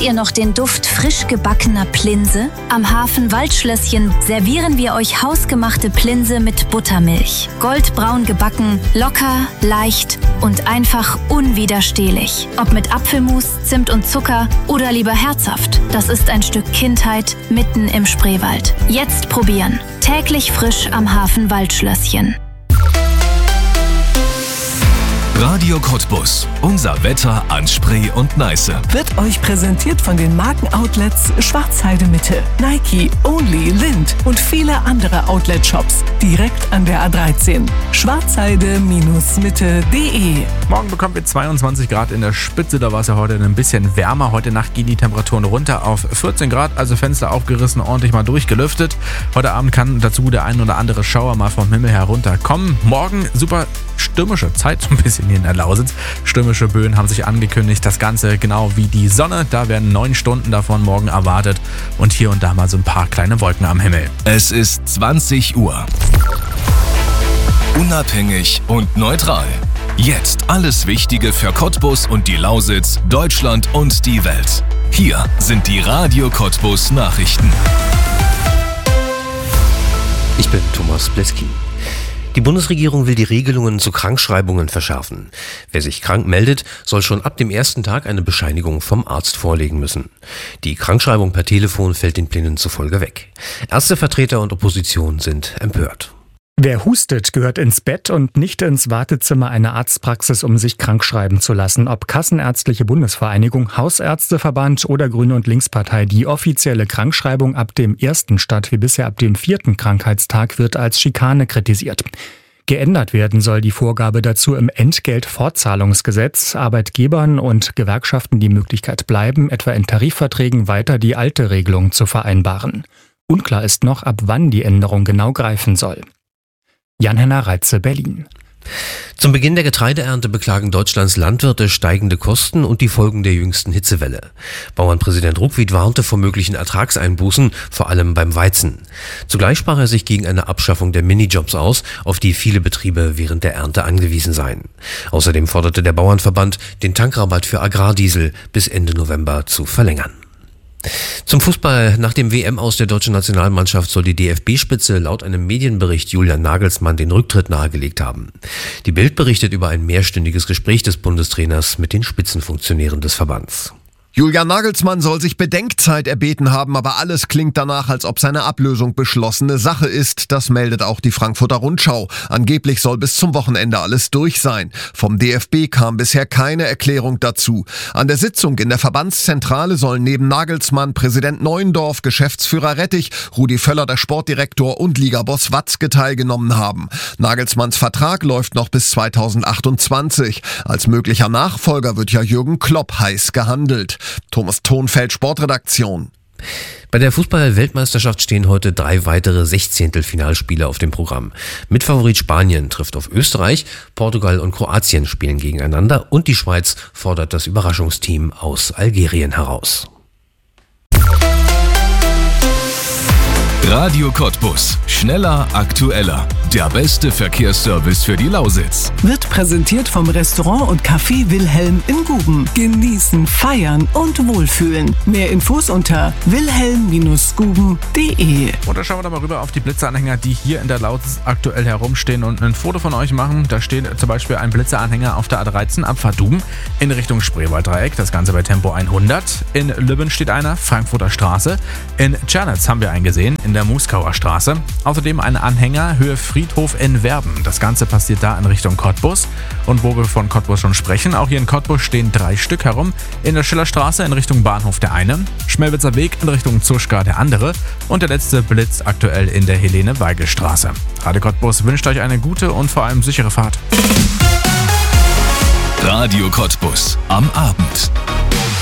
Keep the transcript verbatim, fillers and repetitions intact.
ihr noch den Duft frisch gebackener Plinse? Am Hafen Waldschlösschen servieren wir euch hausgemachte Plinse mit Buttermilch. Goldbraun gebacken, locker, leicht und einfach unwiderstehlich. Ob mit Apfelmus, Zimt und Zucker oder lieber herzhaft. Das ist ein Stück Kindheit mitten im Spreewald. Jetzt probieren. Täglich frisch am Hafen Waldschlösschen. Radio Cottbus. Unser Wetter an Spree und Neiße. Wird euch präsentiert von den Markenoutlets Schwarzheide Mitte, Nike, Only, Lind und viele andere Outlet-Shops direkt an der A dreizehn. schwarzheide Mitte punkt de. Morgen bekommen wir zweiundzwanzig Grad in der Spitze, da war es ja heute ein bisschen wärmer. Heute Nacht gehen die Temperaturen runter auf vierzehn Grad, also Fenster aufgerissen, ordentlich mal durchgelüftet. Heute Abend kann dazu der ein oder andere Schauer mal vom Himmel herunterkommen. Morgen super stürmische Zeit, so ein bisschen hier in der Lausitz. Stürmische Böen haben sich angekündigt, das Ganze genau wie die Sonne. Da werden neun Stunden davon morgen erwartet und hier und da mal so ein paar kleine Wolken am Himmel. Es ist zwanzig Uhr. Unabhängig und neutral. Jetzt alles Wichtige für Cottbus und die Lausitz, Deutschland und die Welt. Hier sind die Radio Cottbus Nachrichten. Ich bin Thomas Bleski. Die Bundesregierung will die Regelungen zu Krankschreibungen verschärfen. Wer sich krank meldet, soll schon ab dem ersten Tag eine Bescheinigung vom Arzt vorlegen müssen. Die Krankschreibung per Telefon fällt den Plänen zufolge weg. Ärztevertreter und Opposition sind empört. Wer hustet, gehört ins Bett und nicht ins Wartezimmer einer Arztpraxis, um sich krankschreiben zu lassen. Ob Kassenärztliche Bundesvereinigung, Hausärzteverband oder Grüne und Linkspartei, die offizielle Krankschreibung ab dem ersten statt wie bisher ab dem vierten Krankheitstag wird als Schikane kritisiert. Geändert werden soll die Vorgabe dazu im Entgeltfortzahlungsgesetz. Arbeitgebern und Gewerkschaften die Möglichkeit bleiben, etwa in Tarifverträgen weiter die alte Regelung zu vereinbaren. Unklar ist noch, ab wann die Änderung genau greifen soll. Jan-Henner Reitze, Berlin. Zum Beginn der Getreideernte beklagen Deutschlands Landwirte steigende Kosten und die Folgen der jüngsten Hitzewelle. Bauernpräsident Ruckwied warnte vor möglichen Ertragseinbußen, vor allem beim Weizen. Zugleich sprach er sich gegen eine Abschaffung der Minijobs aus, auf die viele Betriebe während der Ernte angewiesen seien. Außerdem forderte der Bauernverband, den Tankrabatt für Agrardiesel bis Ende November zu verlängern. Zum Fußball. Nach dem W M-Aus der deutschen Nationalmannschaft soll die D F B-Spitze laut einem Medienbericht Julian Nagelsmann den Rücktritt nahegelegt haben. Die Bild berichtet über ein mehrstündiges Gespräch des Bundestrainers mit den Spitzenfunktionären des Verbands. Julian Nagelsmann soll sich Bedenkzeit erbeten haben, aber alles klingt danach, als ob seine Ablösung beschlossene Sache ist. Das meldet auch die Frankfurter Rundschau. Angeblich soll bis zum Wochenende alles durch sein. Vom D F B kam bisher keine Erklärung dazu. An der Sitzung in der Verbandszentrale sollen neben Nagelsmann Präsident Neuendorf, Geschäftsführer Rettich, Rudi Völler, der Sportdirektor und Ligaboss Watzke teilgenommen haben. Nagelsmanns Vertrag läuft noch bis zweitausendachtundzwanzig. Als möglicher Nachfolger wird ja Jürgen Klopp heiß gehandelt. Thomas Thonfeld, Sportredaktion. Bei der Fußball-Weltmeisterschaft stehen heute drei weitere Sechzehntelfinalspiele auf dem Programm. Mitfavorit Spanien trifft auf Österreich, Portugal und Kroatien spielen gegeneinander und die Schweiz fordert das Überraschungsteam aus Algerien heraus. Radio Cottbus. Schneller, aktueller. Der beste Verkehrsservice für die Lausitz. Wird präsentiert vom Restaurant und Café Wilhelm in Guben. Genießen, feiern und wohlfühlen. Mehr Infos unter wilhelm guben punkt de. Und da schauen wir doch mal rüber auf die Blitzanhänger, die hier in der Lausitz aktuell herumstehen und ein Foto von euch machen. Da steht zum Beispiel ein Blitzeranhänger auf der A dreizehn Abfahrt Dum in Richtung Spreewalddreieck. Das Ganze bei Tempo hundert. In Lübben steht einer, Frankfurter Straße. In Tschernitz haben wir einen gesehen, in der Muskauer Straße. Außerdem ein Anhänger Höhe Friedhof in Werben. Das Ganze passiert da in Richtung Cottbus. Und wo wir von Cottbus schon sprechen, auch hier in Cottbus stehen drei Stück herum. In der Schillerstraße in Richtung Bahnhof der eine, Schmelwitzer Weg in Richtung Zuschka der andere und der letzte Blitz aktuell in der Helene-Weigel-Straße. Radio Cottbus wünscht euch eine gute und vor allem sichere Fahrt. Radio Cottbus am Abend.